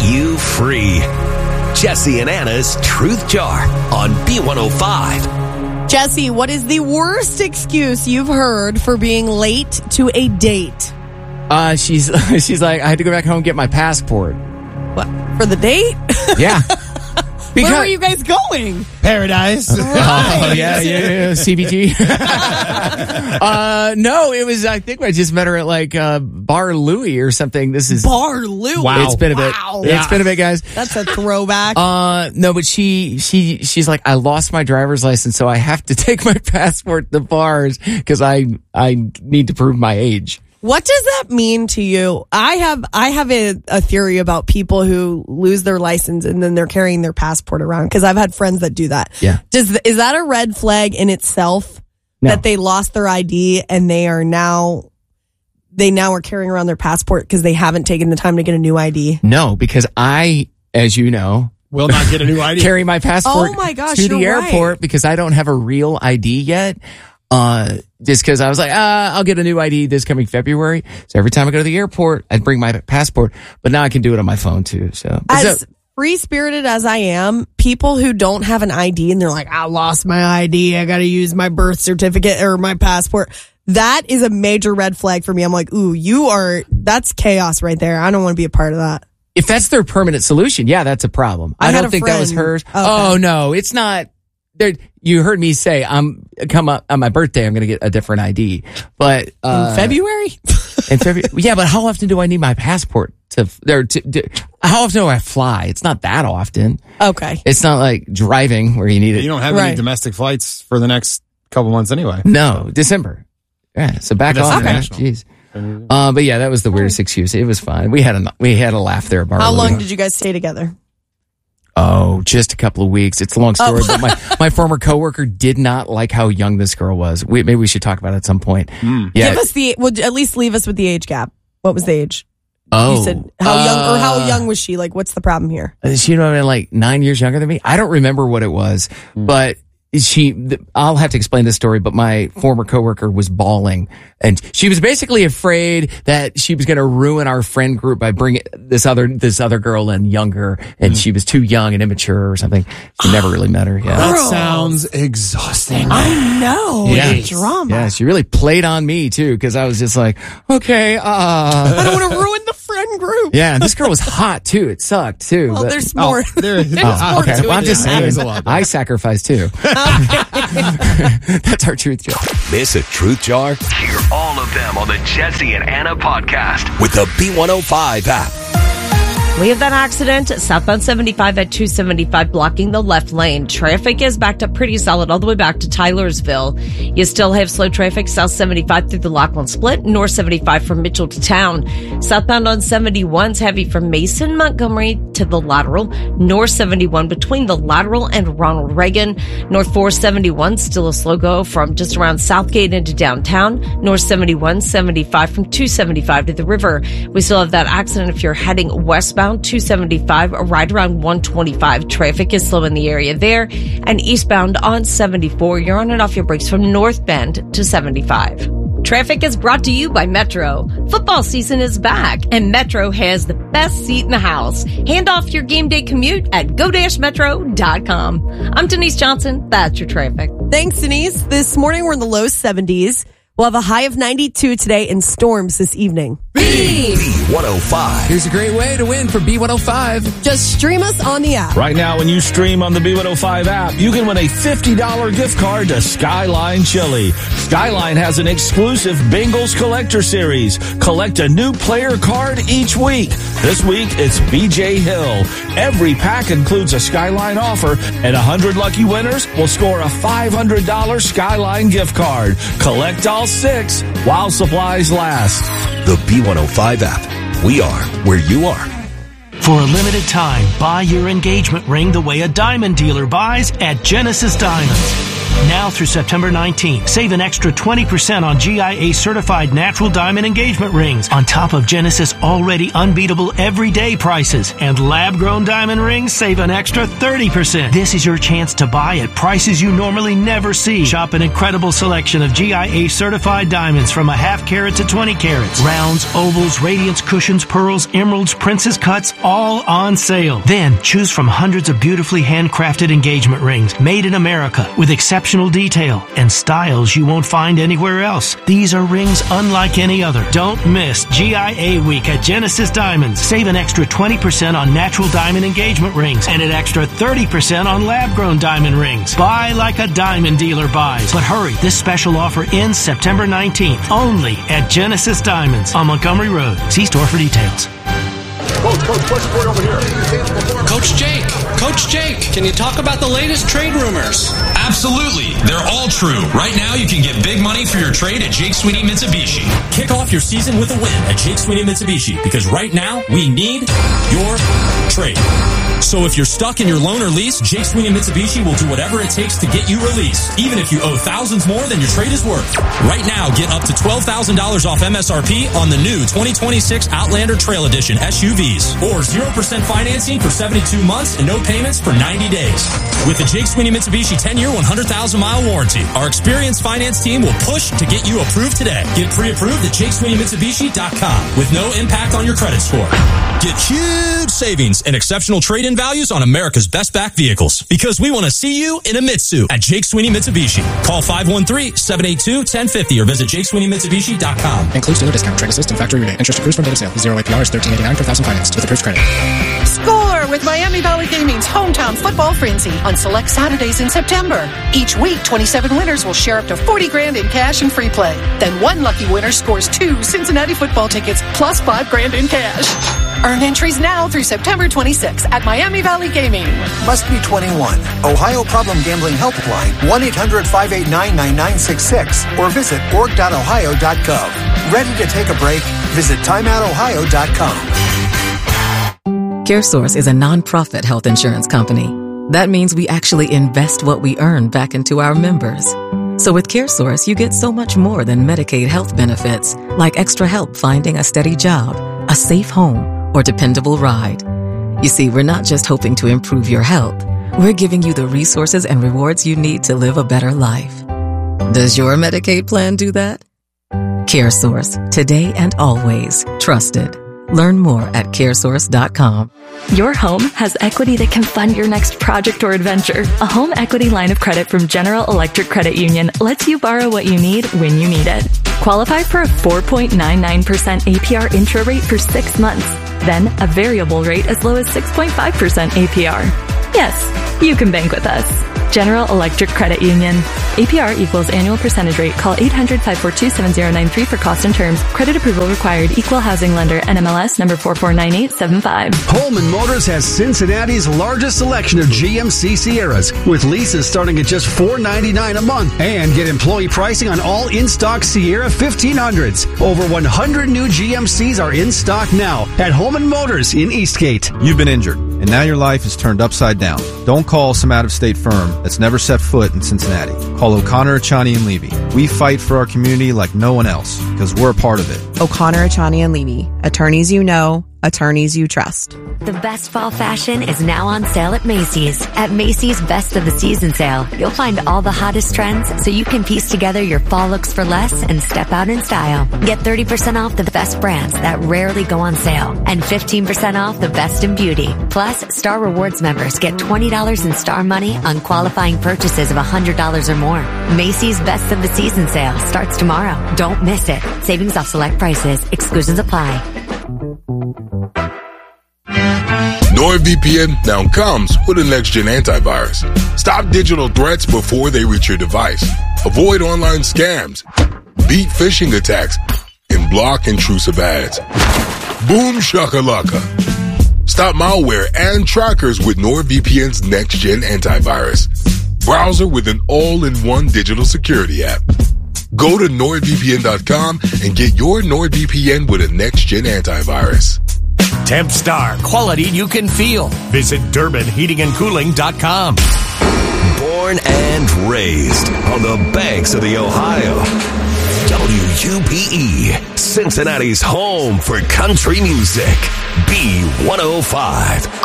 you free. Jesse and Anna's Truth Jar on B105. Jesse, what is the worst excuse you've heard for being late to a date? She's like, I had to go back home and get my passport. What? For the date? Yeah. Where are you guys going? Paradise. Oh, yeah, CBT. No, it was, I think I just met her at like Bar Louie or something. This is Bar Louie. Wow. It's been a bit. Wow. It's been a bit, guys. That's a throwback. No, but she's like, I lost my driver's license, so I have to take my passport to bars because I need to prove my age. What does that mean to you? I have a theory about people who lose their license and then they're carrying their passport around, because I've had friends that do that. Yeah. Is that a red flag in itself? No. That they lost their ID and they now are carrying around their passport because they haven't taken the time to get a new ID? No, because I, as you know, Will not get a new ID. carry my passport Oh my gosh, to the you're airport right. because I don't have a real ID yet. Just because I was like, I'll get a new ID this coming February. So every time I go to the airport, I'd bring my passport. But now I can do it on my phone too. So As free-spirited as I am, people who don't have an ID and they're like, I lost my ID, I got to use my birth certificate or my passport. That is a major red flag for me. I'm like, ooh, that's chaos right there. I don't want to be a part of that. if that's their permanent solution, yeah, that's a problem. I don't think that was hers. Okay. Oh no, it's not. There, you heard me say come up on my birthday. I'm going to get a different ID, but In February. in February, yeah. But how often do I need my passport how often do I fly? It's not that often. Okay. It's not like driving where you need it. You don't have any domestic flights for the next couple months anyway. No, December. Yeah, so back on. Jeez. But yeah, that was the weirdest excuse. It was fine. We had a laugh there. How long did you guys stay together? Oh, just a couple of weeks. It's a long story, but my former coworker did not like how young this girl was. Maybe we should talk about it at some point. Yeah. Give us at least leave us with the age gap. What was the age? Oh, You said how young was she? Like, what's the problem here? She like 9 years younger than me. I don't remember what it was, but I'll have to explain this story, but my former coworker was bawling, and she was basically afraid that she was going to ruin our friend group by bringing this other girl in younger, and she was too young and immature or something. She never really met her. Yeah. That sounds exhausting. I know. Yeah. The drama. Yeah, she really played on me too, because I was just like, okay, I don't want to ruin the friend group. yeah, and this girl was hot too. It sucked too. Well, but- there's more. There's more okay, to well, I'm it just than that. saying, There's a lot. I sacrifice too. That's our truth jar. Miss a truth jar? Hear all of them on the Jesse and Anna podcast with the B105 app. We have that accident southbound 75 at 275 blocking the left lane. Traffic is backed up pretty solid all the way back to Tylersville. You still have slow traffic south 75 through the Laughlin Split, north 75 from Mitchell to town. Southbound on 71's heavy from Mason, Montgomery to the Lateral. North 71 between the Lateral and Ronald Reagan. North 471 still a slow go from just around Southgate into downtown. North 71, 75 from 275 to the river. We still have that accident if you're heading westbound 275 right around 125. Traffic is slow in the area there. And eastbound on 74, you're on and off your brakes from North Bend to 75. Traffic is brought to you by Metro. Football season is back, and Metro has the best seat in the house. Hand off your game day commute at go-metro.com. I'm Denise Johnson. That's your traffic. Thanks, Denise. This morning we're in the low 70s. We'll have a high of 92 today and storms this evening. B105. Here's a great way to win for B105. Just stream us on the app. Right now, when you stream on the B105 app, you can win a $50 gift card to Skyline Chili. Skyline has an exclusive Bengals collector series. Collect a new player card each week. This week, it's BJ Hill. Every pack includes a Skyline offer, and 100 lucky winners will score a $500 Skyline gift card. Collect all 6 while supplies last. The B105 app. We are where you are. For a limited time, buy your engagement ring the way a diamond dealer buys at Genesis Diamonds. Now through September 19th, save an extra 20% on GIA certified natural diamond engagement rings on top of Genesis already unbeatable everyday prices. And lab-grown diamond rings save an extra 30%. This is your chance to buy at prices you normally never see. Shop an incredible selection of GIA certified diamonds from a half carat to 20 carats. Rounds, ovals, radiance, cushions, pearls, emeralds, princess cuts, all on sale. Then choose from hundreds of beautifully handcrafted engagement rings made in America with exceptional detail and styles you won't find anywhere else. These are rings unlike any other. Don't miss GIA Week at Genesis Diamonds. Save an extra 20% on natural diamond engagement rings and an extra 30% on lab-grown diamond rings. Buy like a diamond dealer buys. But hurry, this special offer ends September 19th only at Genesis Diamonds on Montgomery Road. See store for details. Coach, what's the word over here? Coach Jake, can you talk about the latest trade rumors? Absolutely. They're all true. Right now, you can get big money for your trade at Jake Sweeney Mitsubishi. Kick off your season with a win at Jake Sweeney Mitsubishi, because right now, we need your trade. So if you're stuck in your loan or lease, Jake Sweeney Mitsubishi will do whatever it takes to get you released, even if you owe thousands more than your trade is worth. Right now, get up to $12,000 off MSRP on the new 2026 Outlander Trail Edition SUVs, or 0% financing for 72 months and no payments for 90 days. With the Jake Sweeney Mitsubishi 10-year, 100,000-mile warranty, our experienced finance team will push to get you approved today. Get pre-approved at JakeSweeneyMitsubishi.com with no impact on your credit score. Get huge savings and exceptional trade-in values on America's best back vehicles, because we want to see you in a Mitsu at Jake Sweeney Mitsubishi. Call 513-782-1050 or visit JakeSweeneyMitsubishi.com. Includes dealer discount, trade assist, and factory rebate. Interest accrues from date of sale. 0 APR is $13.89 per thousand financed with approved credit. Score with Miami Valley Gaming's hometown football frenzy on select Saturdays in September. Each week, 27 winners will share up to $40,000 in cash and free play. Then one lucky winner scores 2 Cincinnati football tickets plus $5,000 in cash. Earn entries now through September 26th at Miami Valley Gaming. Must be 21. Ohio Problem Gambling Helpline, 1-800-589-9966, or visit org.ohio.gov. Ready to take a break? Visit timeoutohio.com. CareSource is a nonprofit health insurance company. That means we actually invest what we earn back into our members. So with CareSource, you get so much more than Medicaid health benefits, like extra help finding a steady job, a safe home, or dependable ride. You see, we're not just hoping to improve your health. We're giving you the resources and rewards you need to live a better life. Does your Medicaid plan do that? CareSource, today and always trusted. Learn more at caresource.com. Your home has equity that can fund your next project or adventure. A home equity line of credit from General Electric Credit Union lets you borrow what you need when you need it. Qualify for a 4.99% APR intro rate for 6 months. Then a variable rate as low as 6.5% APR. Yes, you can bank with us. General Electric Credit Union. APR equals annual percentage rate. Call 800-542-7093 for cost and terms. Credit approval required. Equal housing lender. NMLS number 449875. Holman Motors has Cincinnati's largest selection of GMC Sierras, with leases starting at just $499 a month, and get employee pricing on all in-stock Sierra 1500s. Over 100 new GMCs are in stock now at Holman Motors in Eastgate. You've been injured, and now your life is turned upside down. Don't call some out-of-state firm that's never set foot in Cincinnati. Call O'Connor, Achani, and Levy. We fight for our community like no one else, because we're a part of it. O'Connor, Achani, and Levy. Attorneys you know, attorneys you trust. The best fall fashion is now on sale at Macy's. At Macy's Best of the Season sale, you'll find all the hottest trends so you can piece together your fall looks for less and step out in style. Get 30% off the best brands that rarely go on sale and 15% off the best in beauty. Plus, Star Rewards members get $20 in Star money on qualifying purchases of $100 or more. Macy's Best of the Season sale starts tomorrow. Don't miss it. Savings off select prices. Exclusions apply. NordVPN now comes with a next-gen antivirus. Stop digital threats before they reach your device. Avoid online scams, beat phishing attacks, and block intrusive ads. Boom shakalaka. Stop malware and trackers with NordVPN's next-gen antivirus. Browser with an all-in-one digital security app. Go to NordVPN.com and get your NordVPN with a next-gen antivirus. Tempstar, quality you can feel. Visit DurbinHeatingandCooling.com. Born and raised on the banks of the Ohio. WUPE, Cincinnati's home for country music. B105.